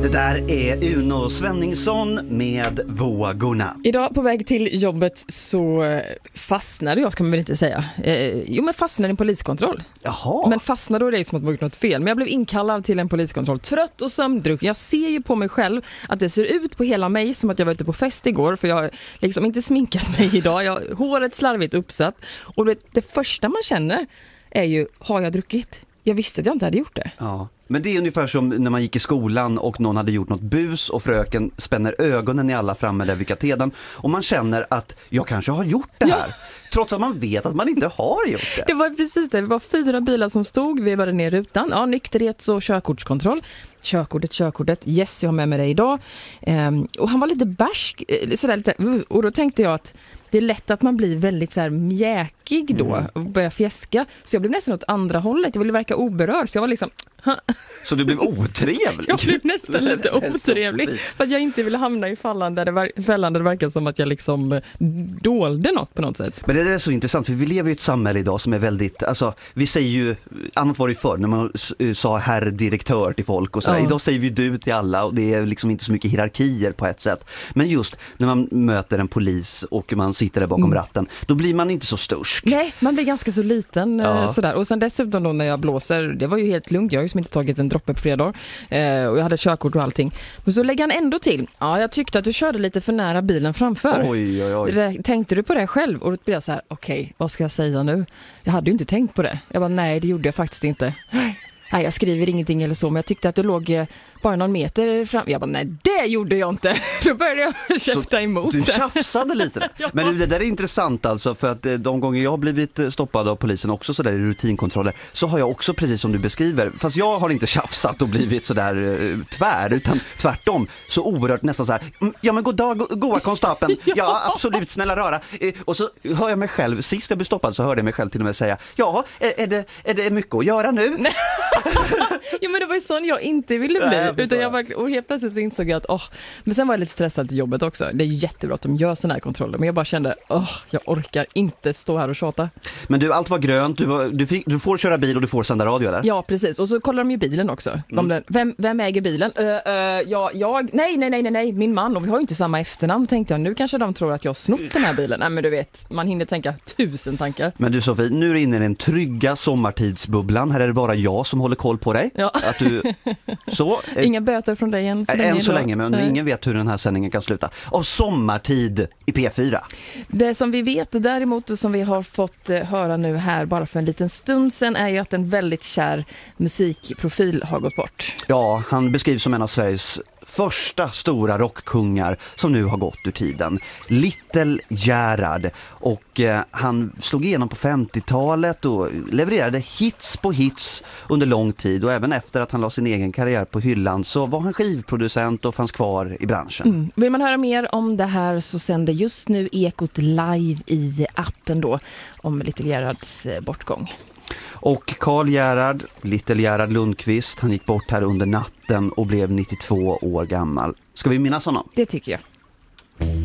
Det där är Uno Svenningsson med Vågorna. Idag på väg till jobbet så fastnade jag, ska man väl inte säga. Men fastnade i en poliskontroll. Jaha. Men fastnade då, det är som att man gjort något fel. Men jag blev inkallad till en poliskontroll, trött och sömndrucken. Jag ser ju på mig själv att det ser ut på hela mig som att jag var ute på fest igår. För jag har liksom inte sminkat mig idag. Jag har håret slarvigt uppsatt. Och det första man känner är ju, har jag druckit? Jag visste att jag inte hade gjort det. Ja. Men det är ungefär som när man gick i skolan och någon hade gjort något bus och fröken spänner ögonen i alla framme där vid katedern och man känner att jag kanske har gjort det här. Ja. Trots att man vet att man inte har gjort det. Det var precis det. Det var 4 bilar som stod. Vi var ner rutan. Ja, nykterhets- och körkortskontroll. Körkortet. Yes, jag har med mig det idag. Och han var lite bärsk. Och då tänkte jag att det är lätt att man blir väldigt så här mjäkig då och börjar fjäska. Så jag blev nästan åt andra hållet. Jag ville verka oberörd. Så jag var liksom... Så du blev otrevlig? Jag blev nästan lite otrevlig. För att jag inte ville hamna i fällan där det verkar som att jag liksom dolde något på något sätt. Men det är så intressant, för vi lever i ett samhälle idag som är väldigt, alltså vi säger ju, annat var det förr när man sa herr direktör till folk och sådär. Ja. Idag säger vi du till alla och det är liksom inte så mycket hierarkier på ett sätt. Men just när man möter en polis och man sitter där bakom ratten, då blir man inte så stursk. Nej, man blir ganska så liten sådär. Och sen dessutom då när jag blåser, det var ju helt lugnt. Jag har ju som inte tagit en droppe på fredag och jag hade körkort och allting. Men så lägger han ändå till. Ja, jag tyckte att du körde lite för nära bilen framför. Oj. Tänkte du på det själv? Och då blir jag så här, okej, vad ska jag säga nu? Jag hade ju inte tänkt på det. Jag bara, nej, det gjorde jag faktiskt inte. Nej, jag skriver ingenting eller så, men jag tyckte att du låg bara någon meter fram. Jag bara, nej, det gjorde jag inte. Då började jag käfta emot. Du tjafsade lite. Ja. Men det där är intressant alltså, för att de gånger jag har blivit stoppad av polisen också så där i rutinkontroller, så har jag också precis som du beskriver, fast jag har inte tjafsat och blivit så där tvär, utan tvärtom så oerhört nästan så här, ja men god dag, goa konstapeln. Ja, absolut, snälla röra. Och så hör jag mig själv, sist jag blev stoppad så hörde jag mig själv till och med säga, ja, är det mycket att göra nu? Ja, men det var ju sån jag inte ville bli. Utan jag var, och helt plötsligt så insåg jag att men sen var jag lite stressad till jobbet också. Det är jättebra att de gör såna här kontroller. Men jag bara kände, jag orkar inte stå här och tjata. Men du, allt var grönt. Du får köra bil och du får sända radio, eller? Ja, precis. Och så kollar de ju bilen också. Vem äger bilen? Jag. Nej, min man. Och vi har ju inte samma efternamn, tänkte jag. Nu kanske de tror att jag har snott den här bilen. Nej, men du vet, man hinner tänka 1000 tankar. Men du Sofie, nu är du inne i den trygga sommartidsbubblan. Här är det bara jag som håller koll på dig. Ja. Att du, inga böter från dig än så länge, men ingen vet hur den här sändningen kan sluta. Och sommartid i P4. Det som vi vet däremot och som vi har fått höra nu här bara för en liten stund sedan är ju att en väldigt kär musikprofil har gått bort. Ja, han beskrivs som en av Sveriges första stora rockkungar som nu har gått ur tiden. Little Gerhard. Och han slog igenom på 50-talet och levererade hits på hits under lång tid. Och även efter att han la sin egen karriär på hyllan så var han skivproducent och fanns kvar i branschen. Vill man höra mer om det här så sänder just nu Ekot live i appen då om Little Gerhards bortgång. Och Karl Gerhard, Little Gerhard Lundqvist, han gick bort här under natten och blev 92 år gammal. Ska vi minnas honom? Det tycker jag.